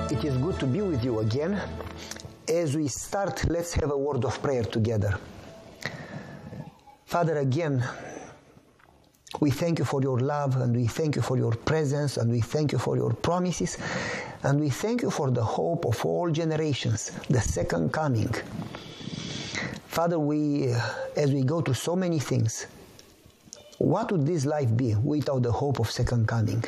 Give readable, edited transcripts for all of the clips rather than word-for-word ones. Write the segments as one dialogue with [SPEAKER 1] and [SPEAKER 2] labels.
[SPEAKER 1] It is good to be with you again. As we start, let's have a word of prayer together. Father, again, we thank you for your love, and we thank you for your presence, and we thank you for your promises, and we thank you for the hope of all generations, the second coming. Father, as we go through so many things, what would this life be without the hope of second coming?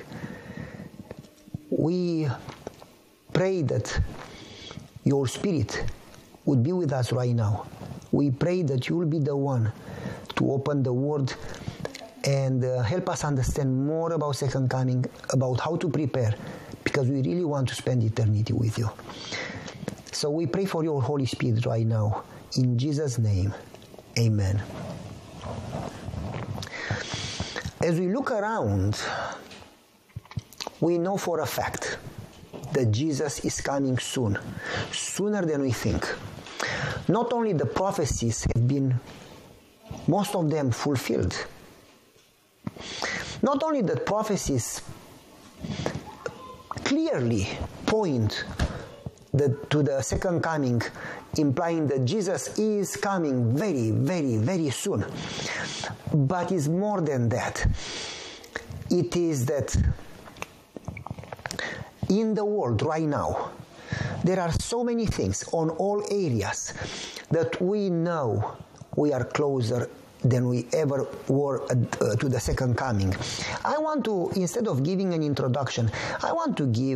[SPEAKER 1] We pray that your Spirit would be with us right now. We pray that you will be the one to open the Word and help us understand more about second coming, about how to prepare, because we really want to spend eternity with you. So we pray for your Holy Spirit right now. In Jesus' name, amen. As we look around, we know for a fact that Jesus is coming soon, sooner than we think. Not only the prophecies have been, most of them, fulfilled. Not only the prophecies clearly point to the second coming, implying that Jesus is coming very, very, very soon. But it's more than that. It is that in the world right now, there are so many things on all areas that we know we are closer than we ever were to the second coming. I want to, instead of giving an introduction, I want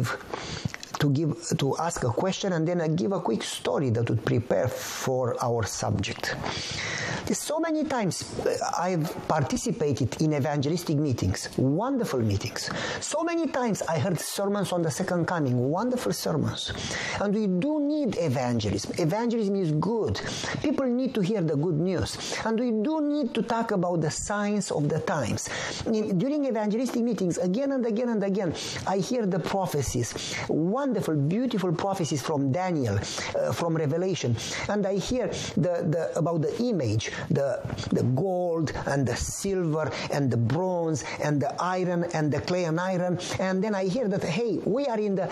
[SPEAKER 1] to ask a question and then I give a quick story that would prepare for our subject. So many times I've participated in evangelistic meetings, wonderful meetings. So many times I heard sermons on the second coming, wonderful sermons. And we do need evangelism. Evangelism is good. People need to hear the good news. And we do need to talk about the signs of the times. During evangelistic meetings, again and again and again, I hear the prophecies, wonderful, beautiful prophecies from Daniel, from Revelation. And I hear about the image, the gold and the silver and the bronze and the iron and the clay and iron, and then I hear that, hey, we are in the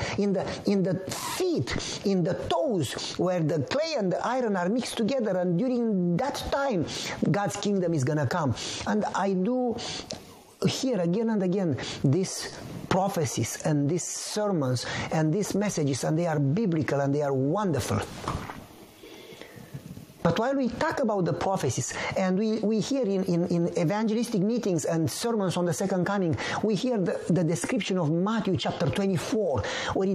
[SPEAKER 1] feet, in the toes, where the clay and the iron are mixed together, and during that time God's kingdom is gonna come. And I do hear again and again these prophecies and these sermons and these messages, and they are biblical and they are wonderful. But while we talk about the prophecies, and we hear in evangelistic meetings and sermons on the second coming, we hear the description of Matthew chapter 24, where it